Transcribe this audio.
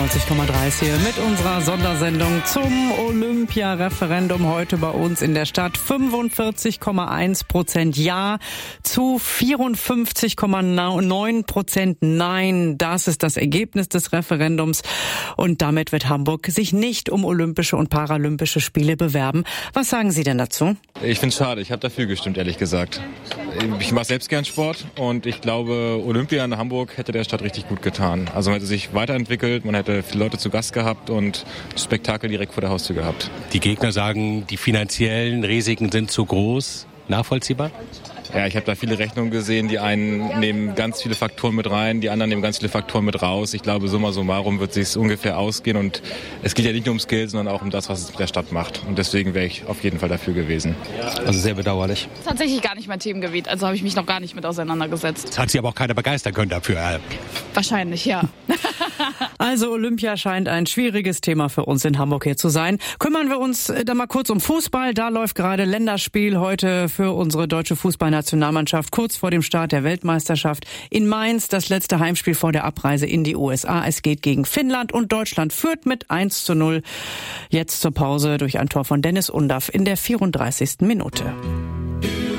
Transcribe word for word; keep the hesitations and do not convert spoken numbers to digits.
neunundneunzig Komma drei ist hier mit unserer Sondersendung zum Olympia-Referendum heute bei uns in der Stadt. fünfundvierzig Komma eins Prozent Ja zu vierundfünfzig Komma neun Prozent Nein. Das ist das Ergebnis des Referendums. Und damit wird Hamburg sich nicht um Olympische und Paralympische Spiele bewerben. Was sagen Sie denn dazu? Ich finde es schade. Ich habe dafür gestimmt, ehrlich gesagt. Ich mache selbst gern Sport und ich glaube, Olympia in Hamburg hätte der Stadt richtig gut getan. Also man hätte sich weiterentwickelt, man hätte viele Leute zu Gast gehabt und Spektakel direkt vor der Haustür gehabt. Die Gegner sagen, die finanziellen Risiken sind zu groß. Nachvollziehbar? Ja, ich habe da viele Rechnungen gesehen. Die einen nehmen ganz viele Faktoren mit rein, die anderen nehmen ganz viele Faktoren mit raus. Ich glaube, summa summarum wird es sich ungefähr ausgehen. Und es geht ja nicht nur ums Geld, sondern auch um das, was es mit der Stadt macht. Und deswegen wäre ich auf jeden Fall dafür gewesen. Also sehr bedauerlich. Tatsächlich gar nicht mein Themengebiet. Also habe ich mich noch gar nicht mit auseinandergesetzt. Das hat Sie aber auch keiner begeistern können dafür. Wahrscheinlich, ja. Also Olympia scheint ein schwieriges Thema für uns in Hamburg hier zu sein. Kümmern wir uns da mal kurz um Fußball. Da läuft gerade Länderspiel heute für unsere deutsche Fußballnationalmannschaft kurz vor dem Start der Weltmeisterschaft in Mainz. Das letzte Heimspiel vor der Abreise in die U S A. Es geht gegen Finnland und Deutschland führt mit eins zu null. Jetzt zur Pause durch ein Tor von Dennis Undaff in der vierunddreißigsten Minute.